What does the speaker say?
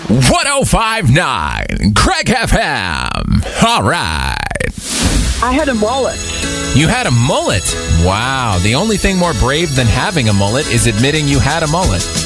1059 Craig FM. All right. I had a mullet. You had a mullet? Wow. The only thing more brave than having a mullet is admitting you had a mullet.